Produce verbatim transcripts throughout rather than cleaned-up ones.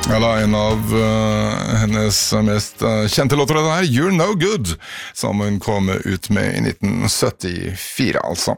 Ja da, en av uh, hennes mest uh, kjente låter er You're No Good, som hun kom ut med i nitten syttifire, altså.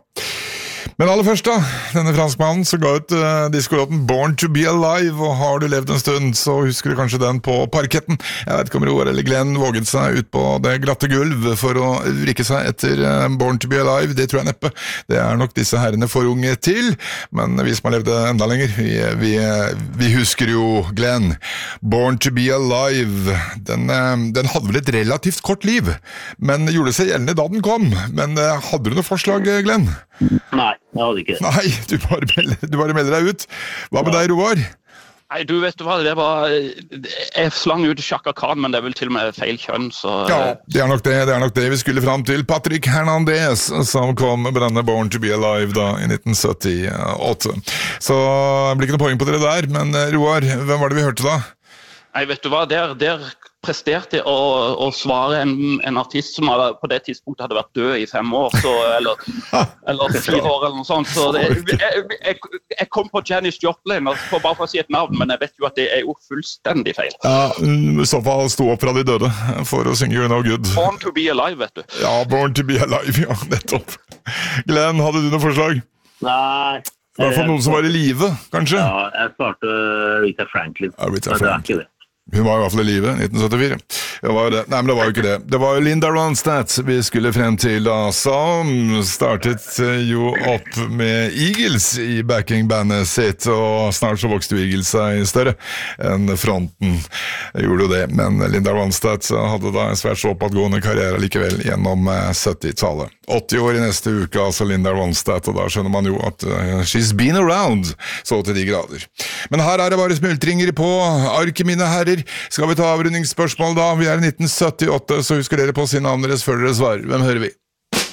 Men aller først da, denne franskmannen så ga ut uh, diskolåten Born to be Alive, og har du levd en stund, så husker du kanskje den på parketten. Jeg vet ikke om Roar eller Glenn våget seg ut på det glatte gulv for å vrikke seg etter uh, Born to be Alive, det tror jeg neppe. Det er nok disse herrene for unge til, men vi som har levd enda lenger, vi, vi, vi husker jo Glenn. Born to be Alive, den, uh, den hadde vel et relativt kort liv, men gjorde seg gjeldende da den kom. Men uh, hadde du noe forslag, Glenn? Nei, jeg hadde ikke det. Nei, du bare, melder, du bare melder deg ut. Hva med deg, Roar? Nei, du vet du hva, det var... Jeg slang ut Chaka Khan, men det er vel til og med feil kjønn, så... Ja, det er nok det, det er nok det vi skulle fram til. Patrick Hernandez, som kom med denne Born to be Alive da, i nitten syttiåtte. Så det blir ikke noe poeng på dere der, men Roar, hvem var det vi hørte da? Nei, vet du hva, der... der presterte å, å svare en, en artist som hadde, på det tidspunktet hadde vært død i fem år, så, eller, eller fire år eller noe sånt. Så det, jeg, jeg, jeg kom på Janis Joplin, for bare for å si et navn, men jeg vet jo at det er jo fullstendig feil. Ja, i så fall stod opp fra de døde for å synge You're No Good. Born to be alive, vet du. Ja, Born to be alive, ja, nettopp. Glenn, hadde du noe forslag? Nei. I hvert fall noen som var i live, kanskje? Ja, jeg svarte Rita Franklin. Ja, Rita men det er ikke det. Hun var i hvert fall i live, nitten syttifire. Det var det. Nei, men det var jo ikke det. Det var Linda Ronstadt vi skulle frem til da, som startet jo opp med Eagles i backingbandet sitt, og snart så vokste jo Eagles seg større enn fronten. Det gjorde jo det, men Linda Ronstadt hadde da en svært så oppadgående karriere likevel gjennom syttitallet. åtti år i neste uke, altså Linda Ronstadt, og da skjønner man jo at uh, she's been around, så til de grader. Men her er det bare smultringer på arket, mine herrer. Skal vi ta avrundingsspørsmål da? Vi er i nitten syttiåtte, så husker dere på sin navn deres før dere svarer. Hvem hører vi?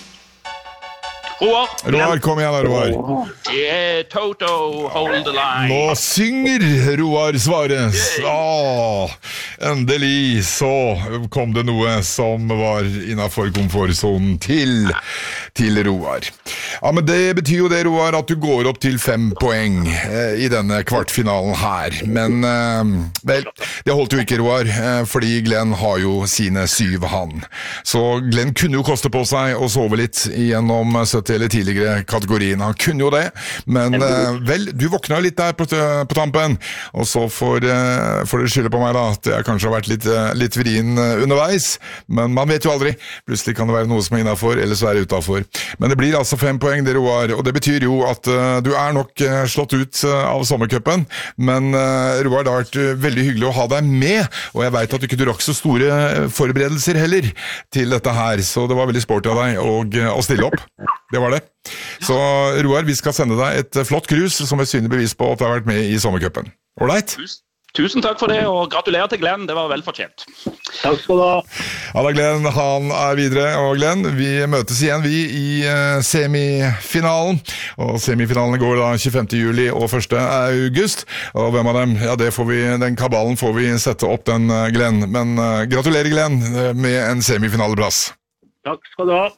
Roar. Roar, kom igjen da, Roar. Yeah, Toto, hold the line. Nå synger Roar svaret. Åh, endelig så kom det noe som var innenfor komfortzonen til, til Roar. Ja, men det betyr jo det, Roar, at du går opp til fem poeng eh, i denne kvartfinalen her. Men, eh, vel, det holdt jo ikke, Roar, eh, fordi Glenn har jo sine syv han. Så Glenn kunne jo koste på seg å sove litt gjennom sytti eller tidligere kategorien. Han kunne jo det, men eh, vel, du våkna litt der på, på tampen, og så får, eh, får du skylde på meg da, at jeg kanskje har vært litt, litt vrien underveis, men man vet jo aldri. Plutselig kan det være noe som er innenfor, eller så er det utenfor. Men det blir altså fem poeng, det Roar, og det betyr jo at uh, du er nok uh, slått ut uh, av sommercupen, men uh, Roar, det har vært uh, veldig hyggelig å ha deg med, og jeg vet at du ikke drakk så store uh, forberedelser heller til dette her, så det var veldig sporty av deg å, uh, å stille opp. Det var det. Så Roar, vi skal sende deg et uh, flott krus som et synlig bevis på at du har vært med i sommercupen. Alright? Tusen takk for det, og gratulerer til Glenn, det var vel fortjent. Takk skal du ha. Ja da, Glenn, han er videre, og Glenn, vi møtes igjen vi i uh, semifinalen, og semifinalene går da tjuefemte juli og første august, og hvem av dem, ja det får vi, den kabalen får vi sette opp den, uh, Glenn, men uh, gratulerer Glenn med en semifinaleplass. Takk skal du ha.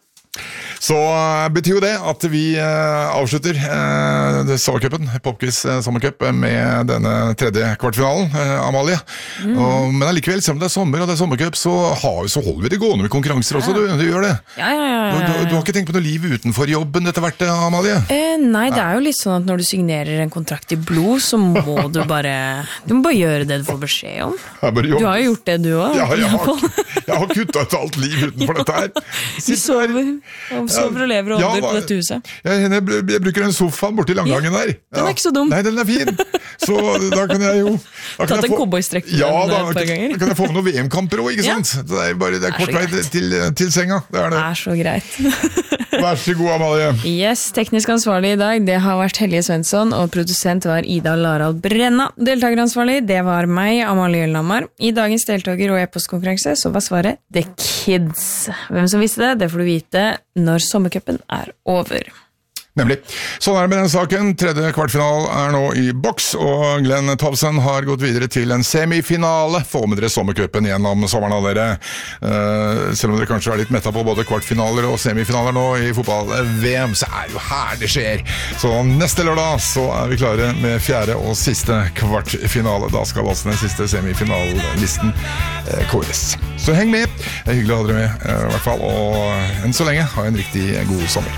Så uh, betyr jo det at vi uh, avslutter uh, sommercupen, Popquiz uh, sommercup, med denne tredje kvartfinalen, uh, Amalie. Mm. Og, men allikevel, selv om det er sommer og det er sommercup, så, har, så holder vi det gående med konkurranser også, ja. du, du gjør det. Ja, ja, ja. ja, ja. Du, du, du har ikke tenkt på noe liv utenfor jobben etter hvert, Amalie? Eh, nei, det er jo litt sånn at når du signerer en kontrakt i blod, så må du bare, du må bare gjøre det du får beskjed om. Du har jo gjort det du også. Ja, jeg har, jeg har kuttet ut alt liv utenfor dette her. Du sover, og sover og lever og ånder på dette huset. Jeg, jeg, jeg bruker en sofaen borte i langgangen der. Ja. Den er ikke så dum. Nei, den er fin. Så da kan jeg jo... Tatt en cowboystrekk på ja, den da, et par ganger. Da kan jeg få med noen V M-kamper også, ikke sant? Ja. Det er bare det er kort vei til, til senga. Det er det. Det er så greit. Vær så god, Amalie. Yes, teknisk ansvarlig i dag, det har vært Helge Svensson, og produsent var Ida Larald Brenna. Deltakeransvarlig, det var meg, Amalie Ølnamar. I dagens deltaker og e-postkonferanse så var svaret The Kids. Hvem som visste det, det får du vite når sommercupen er over. Nemlig. Sånn er det med den saken. Tredje kvartfinal er nå i boks, og Glenn Towson har gått videre til en semifinale. Få med dere sommercupen gjennom sommeren av dere. Uh, selv om dere kanskje er litt mettet på både kvartfinaler og semifinaler nå i fotball-V M, så er det jo her det skjer. Så neste lørdag så er vi klare med fjerde og siste kvartfinale. Da skal altså den siste semifinalelisten uh, kåres. Så heng med. Det er hyggelig å ha dere med, uh, i hvert fall. Og enn så lenge, ha en riktig god sommer.